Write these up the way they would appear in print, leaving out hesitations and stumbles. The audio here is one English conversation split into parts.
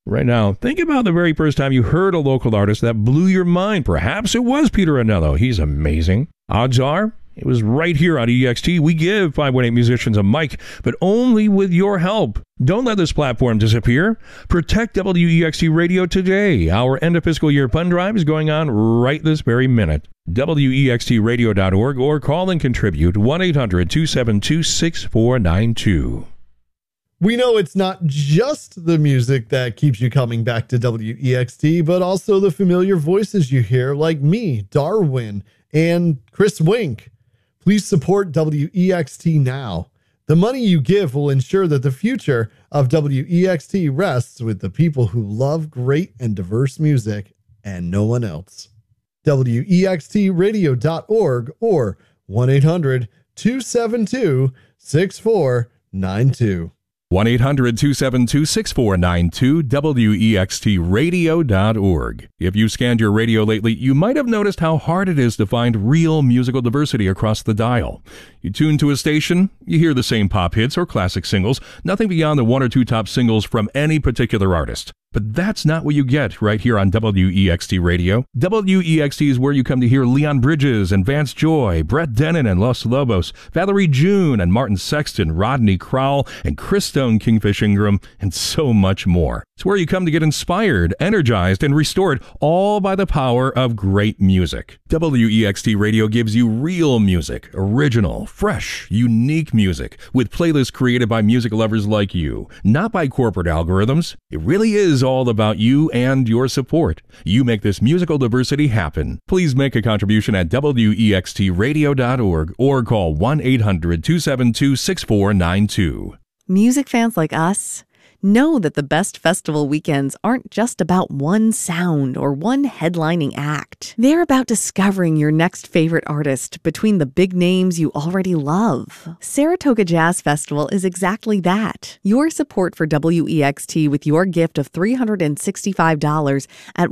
Right now, think about the very first time you heard a local artist that blew your mind. Perhaps it was Peter Anello. He's amazing. Odds are, it was right here on EXT. We give 518 musicians a mic, but only with your help. Don't let this platform disappear. Protect WEXT Radio today. Our end of fiscal year fund drive is going on right this very minute. WEXTradio.org or call and contribute 1-800-272-6492. We know it's not just the music that keeps you coming back to WEXT, but also the familiar voices you hear, like me, Darwin, and Chris Wink. Please support WEXT now. The money you give will ensure that the future of WEXT rests with the people who love great and diverse music and no one else. WEXTradio.org or 1-800-272-6492. 1-800-272-6492, WEXTradio.org. If you scanned your radio lately, you might have noticed how hard it is to find real musical diversity across the dial. You tune to a station, you hear the same pop hits or classic singles, nothing beyond the one or two top singles from any particular artist. But that's not what you get right here on WEXT Radio. WEXT is where you come to hear Leon Bridges and Vance Joy, Brett Dennen and Los Lobos, Valerie June and Martin Sexton, Rodney Crowell and Chris Stone, Kingfish Ingram, and so much more. It's where you come to get inspired, energized, and restored, all by the power of great music. WEXT Radio gives you real music, original, fresh, unique music, with playlists created by music lovers like you, not by corporate algorithms. It really is all about you and your support. You make this musical diversity happen. Please make a contribution at WEXTradio.org or call 1-800-272-6492. Music fans like us know that the best festival weekends aren't just about one sound or one headlining act. They're about discovering your next favorite artist between the big names you already love. Saratoga Jazz Festival is exactly that. Your support for WEXT with your gift of $365 at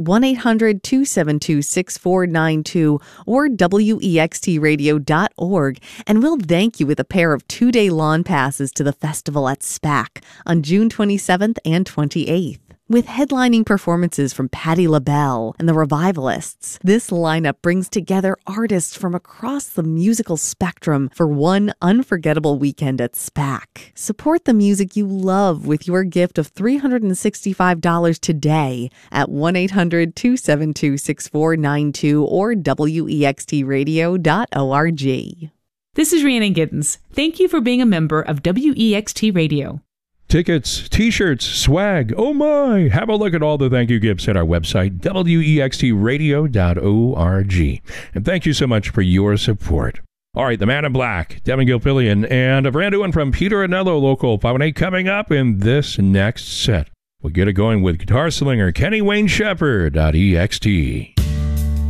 1-800-272-6492 or WEXTradio.org, and we'll thank you with a pair of 2-day lawn passes to the festival at SPAC on June 27th and 28th. With headlining performances from Patti LaBelle and the Revivalists, this lineup brings together artists from across the musical spectrum for one unforgettable weekend at SPAC. Support the music you love with your gift of $365 today at 1-800-272-6492 or WEXTradio.org. This is Rhiannon Giddens. Thank you for being a member of WEXT Radio. Tickets, t-shirts, swag, oh my! Have a look at all the thank you gifts at our website, WEXTradio.org. And thank you so much for your support. All right, the Man in Black, Devin Gilfillian, and a brand new one from Peter Anello, Local 518, coming up in this next set. We'll get it going with guitar slinger Kenny Wayne Shepherd.ext.